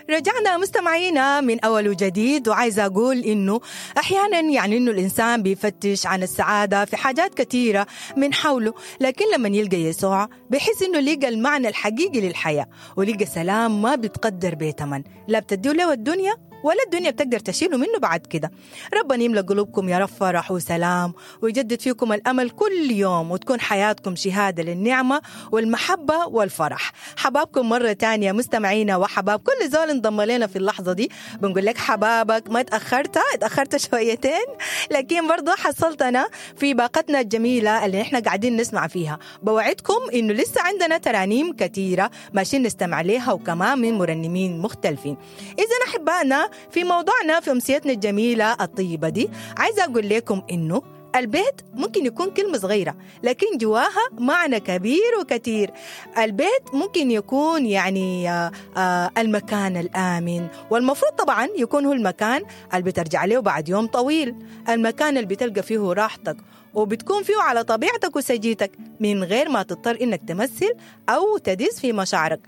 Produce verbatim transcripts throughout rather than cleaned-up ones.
رجعنا مستمعينا من أول وجديد، وعايزة أقول إنه أحيانا يعني إنه الإنسان بيفتش عن السعادة في حاجات كثيرة من حوله، لكن لما يلقى يسوع بيحس إنه لقى المعنى الحقيقي للحياة، ولقى سلام ما بيتقدر بثمن، لا بتديه له الدنيا ولا الدنيا بتقدر تشيله منه بعد كده. ربنا يملأ قلوبكم يا رب فرح وسلام، ويجدد فيكم الأمل كل يوم، وتكون حياتكم شهادة للنعمة والمحبة والفرح. حبابكم مرة تانية مستمعينا وحباب كل زول انضم لنا في اللحظة دي، بنقول لك حبابك ما تأخرت تأخرت شويتين، لكن برضو حصلتنا في باقتنا الجميلة اللي احنا قاعدين نسمع فيها. بوعدكم إنه لسه عندنا ترانيم كثيرة ماشيين نستمع لها، وكمان من مرنمين مختلفين. إذا أحبائنا في موضوعنا في أمسيتنا الجميلة الطيبة دي، عايزة أقول لكم إنه البيت ممكن يكون كلمة صغيرة لكن جواها معنى كبير وكثير. البيت ممكن يكون يعني آآ آآ المكان الآمن، والمفروض طبعا يكون هو المكان اللي بترجع له بعد يوم طويل، المكان اللي بتلقى فيه راحتك وبتكون فيه على طبيعتك وسجيتك من غير ما تضطر إنك تمثل أو تدس في مشاعرك.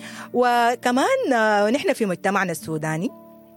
وكمان نحن في مجتمعنا السوداني،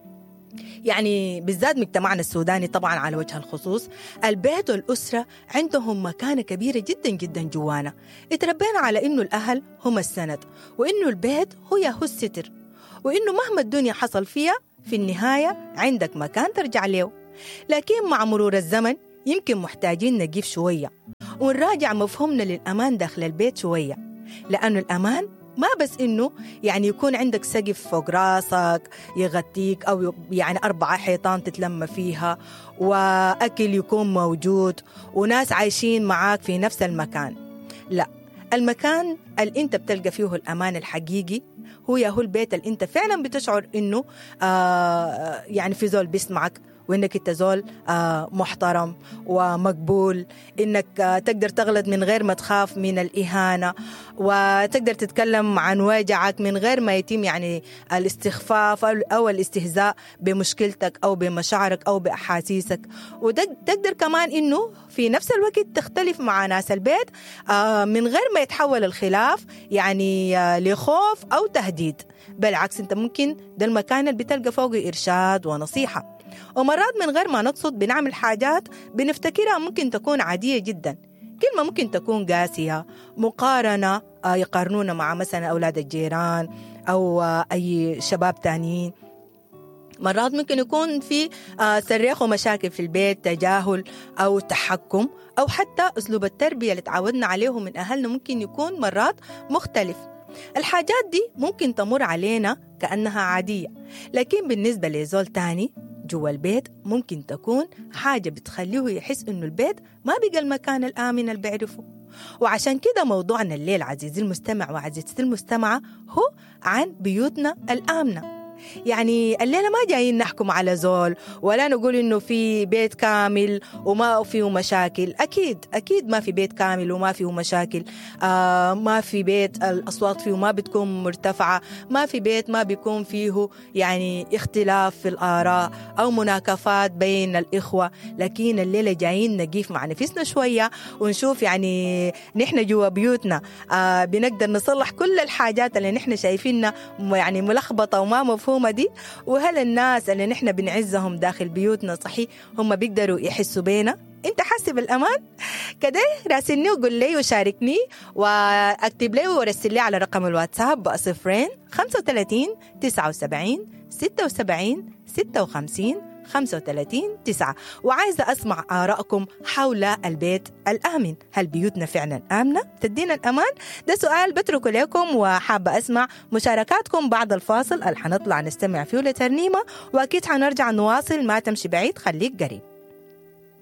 يعني بالذات مجتمعنا السوداني طبعا على وجه الخصوص، البيت والأسرة عندهم مكانة كبيرة جدا جدا جوانا. اتربينا على إنه الأهل هم السند، وإنه البيت هو هو الستر، وإنه مهما الدنيا حصل فيها في النهاية عندك مكان ترجع له. لكن مع مرور الزمن يمكن محتاجين نقيف شوية ونراجع مفهومنا للأمان داخل البيت شوية، لأنه الأمان ما بس إنه يعني يكون عندك سقف فوق راسك يغطيك، أو يعني أربعة حيطان تتلم فيها، وأكل يكون موجود، وناس عايشين معاك في نفس المكان. لا، المكان اللي أنت بتلقى فيه الأمان الحقيقي هو يهو البيت اللي أنت فعلا بتشعر إنه آه يعني في زول بيسمعك، وإنك أنت زول آه محترم ومقبول، إنك آه تقدر تغلط من غير ما تخاف من الإهانة، وتقدر تتكلم عن وجعك من غير ما يتم يعني الاستخفاف أو الاستهزاء بمشكلتك أو بمشاعرك أو بأحاسيسك. وتقدر كمان إنه في نفس الوقت تختلف مع ناس البيت آه من غير ما يتحول الخلاف يعني آه لخوف أو تهديد. بالعكس، أنت ممكن ده المكان اللي بتلقى فوقه إرشاد ونصيحة. ومرات من غير ما نقصد بنعمل حاجات بنفتكرها ممكن تكون عادية جدا، كلمة ممكن تكون قاسية، مقارنة آه يقارنونا مع مثلا أولاد الجيران أو آه أي شباب تانيين. مرات ممكن يكون في آه صريخ ومشاكل في البيت، تجاهل أو تحكم، أو حتى أسلوب التربية اللي تعودنا عليه من أهلنا ممكن يكون مرات مختلف. الحاجات دي ممكن تمر علينا كأنها عادية، لكن بالنسبة لزول تاني جوا البيت ممكن تكون حاجة بتخليه يحس إنه البيت ما بقى المكان الآمن اللي بيعرفه. وعشان كده موضوعنا الليل عزيزي المستمع وعزيزتي المستمعة هو عن بيوتنا الآمنة. يعني الليلة ما جايين نحكم على زول ولا نقول إنه في بيت كامل وما فيه مشاكل. أكيد أكيد ما في بيت كامل وما فيه مشاكل. آه ما في بيت الأصوات فيه ما بتكون مرتفعة، ما في بيت ما بيكون فيه يعني اختلاف في الآراء أو مناكفات بين الإخوة. لكن الليلة جايين نقيف مع نفسنا شوية ونشوف يعني نحن جوا بيوتنا آه بنقدر نصلح كل الحاجات اللي نحن شايفينها يعني ملخبطة وما مفهومة دي، وهل الناس اللي نحن بنعزهم داخل بيوتنا صحيح هم بيقدروا يحسوا بينا؟ انت حاسس بالأمان؟ كده راسلني وقول لي وشاركني واكتب لي ورسل لي على رقم الواتساب صفرين خمسة وثلاثين تسعة وسبعين ستة وسبعين ستة وخمسين خمسة وثلاثين تسعة. وعايزة أسمع آراءكم حول البيت الآمن. هل بيوتنا فعلا آمنة؟ تدينا الأمان؟ ده سؤال بتركه لكم، وحابة أسمع مشاركاتكم بعد الفاصل اللي حنطلع نستمع فيه لترنيمة، وأكيد حنرجع نواصل. ما تمشي بعيد، خليك قريب.